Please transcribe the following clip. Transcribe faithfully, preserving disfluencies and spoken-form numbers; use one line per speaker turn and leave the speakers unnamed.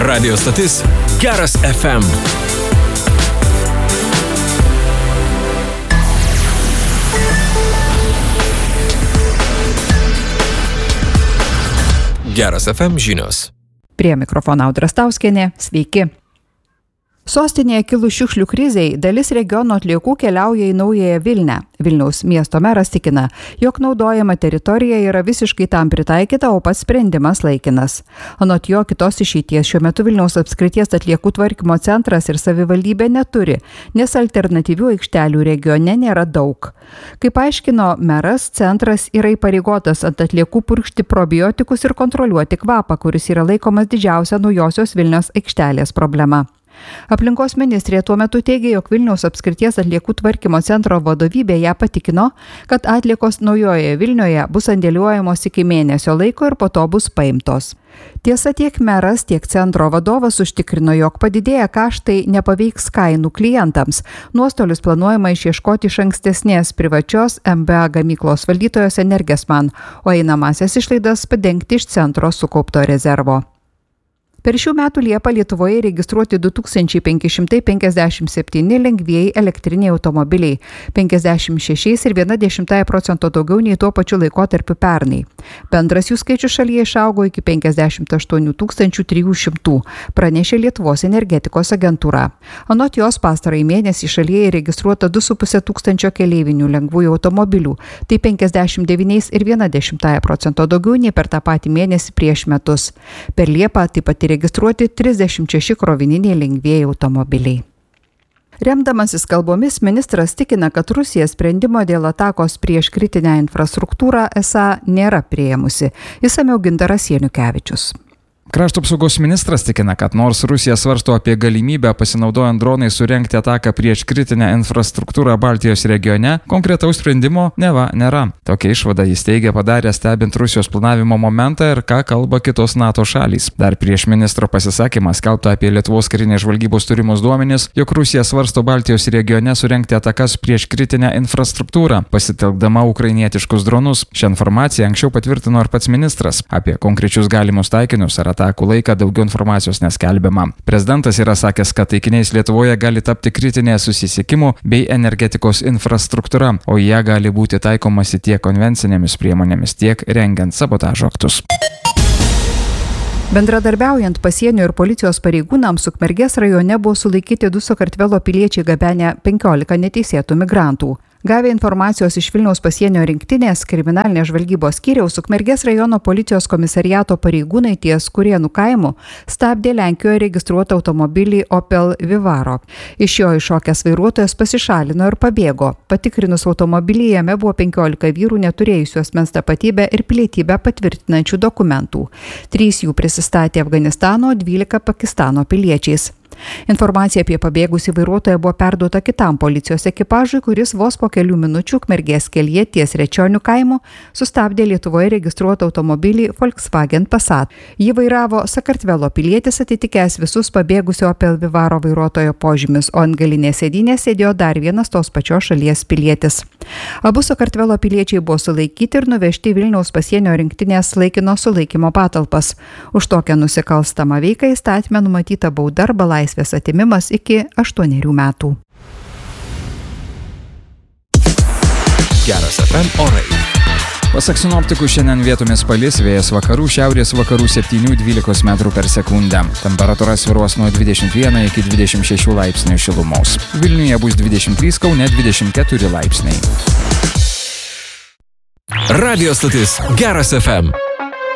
Radio stotis Geras F M. Geras F M žinios.
Prie mikrofono Audra Stauskienė. Sveiki. Sostinėje kilus šiukšlių krizei dalis regiono atliekų keliauja į Naująją Vilnią. Vilniaus miesto meras tikina, jog naudojama teritorija yra visiškai tam pritaikyta, o pats sprendimas laikinas. Anot jo, kitos išeities šiuo metu Vilniaus apskrities atliekų tvarkymo centras ir savivaldybė neturi, nes alternatyvių aikštelių regione nėra daug. Kaip aiškino meras, centras yra įpareigotas ant atliekų purkšti probiotikus ir kontroliuoti kvapą, kuris yra laikomas didžiausia Naujosios Vilnios aikštelės problema. Aplinkos ministrė tuo metu teigė, jog Vilniaus apskrities atliekų tvarkymo centro vadovybė ją patikino, kad atliekos Naujojoje Vilnioje bus sandėliuojamos iki mėnesio laiko ir po to bus paimtos. Tiesa, tiek meras, tiek centro vadovas užtikrino, jog padidėję kaštai nepaveiks kainų klientams. Nuostolius planuojama išieškoti iš ankstesnės privačios M B A gamyklos valdytojos Energesman, o einamasias išlaidas padengti iš centro sukaupto rezervo. Per šių metų Liepą Lietuvoje registruoti du tūkstančiai penki šimtai penkiasdešimt septyni lengvieji elektriniai automobiliai, penkiasdešimt šeši ir viena dešimtąją procento daugiau nei tuo pačiu laikotarpiu pernai. Bendras jų skaičius šalyje išaugo iki penkiasdešimt aštuoni tūkstančiai trys šimtai, pranešė Lietuvos energetikos agentūra. Anot jos, pastarąjį mėnesį šalyje registruota du su puse tūkstančio keleivinių lengvųjų automobilių, tai penkiasdešimt devyni ir viena dešimtąją procento daugiau nei per tą patį mėnesį prieš metus. Per Liepą taip pat registruoti trisdešimt šeši krovininiai lengvieji automobiliai. Remdamasis kalbomis, ministras tikina, kad Rusija sprendimo dėl atakos prieš kritinę infrastruktūrą esą nėra priėmusi. Išsamiau Gintaras Janukevičius.
Krašto apsaugos ministras tikina, kad nors Rusija svarsto apie galimybę pasinaudojant dronai surengti ataką prieš kritinę infrastruktūrą Baltijos regione, konkretaus sprendimo neva nėra. Tokia išvada jis teigia padarė stebint Rusijos planavimo momentą ir ką kalba kitos NATO šalys. Dar prieš ministro pasisakymą skelbta apie Lietuvos karinės žvalgybos turimus duomenis, jog Rusija svarsto Baltijos regione surengti atakas prieš kritinę infrastruktūrą, pasitelkdama ukrainietiškus dronus. Šią informaciją anksčiau patvirtino ir pats ministras. Apie konkrečius galimus taikinius ar atakų laiką daugiau informacijos neskelbiama. Prezidentas yra sakęs, kad taikiniais Lietuvoje gali tapti kritinė susisiekimo bei energetikos infrastruktūra, o jie gali būti taikomasi tiek konvencinėmis priemonėmis, tiek rengiant sabotažo aktus.
Bendradarbiaujant pasienio ir policijos pareigūnams, Ukmergės rajone buvo sulaikyti du Sakartvelo piliečiai gabenę penkiolika neteisėtų migrantų. Gavę informacijos iš Vilniaus pasienio rinktinės kriminalinės žvalgybos skyriaus, Ukmergės rajono policijos komisariato pareigūnai ties Kurienų kaimu stabdė Lenkijoje registruotą automobilį Opel Vivaro. Iš jo iššokęs vairuotojas pasišalino ir pabėgo. Patikrinus automobilį, jame buvo penkiolika vyrų neturėjusių asmens tapatybę ir pilietybę patvirtinančių dokumentų. Trys jų prisistatė Afganistano, dvylika Pakistano piliečiais. Informacija apie pabėgusį vairuotoją buvo perduota kitam policijos ekipažui, kuris vos po kelių minučių Ukmergės kelyje ties Rečionių kaimu sustabdė Lietuvoje registruotą automobilį Volkswagen Passat. Jį vairavo Sakartvelo pilietis, atitikęs visus pabėgusio Opel Vivaro vairuotojo požymis, o ant galinės sėdynės sėdėjo dar vienas tos pačios šalies pilietis. Abu Sakartvelo piliečiai buvo sulaikyti ir nuvežti į Vilniaus pasienio rinktinės laikino sulaikymo patalpas. Už tokią nusikalstamą veiką įstatyme numatyta bauda arba laisvės atimimas iki aštuonerių metų.
Geras F M orai.
Pasak sinoptikų, šiandien vietomis palis, vėjas vakarų, šiaurės vakarų septyni dvylika metrų per sekundę. Temperatūra svyruos nuo dvidešimt vieno iki dvidešimt šešių laipsnių šilumos. Vilniuje bus dvidešimt trys, Kaune dvidešimt keturi laipsniai.
Radio stotis Geras F M.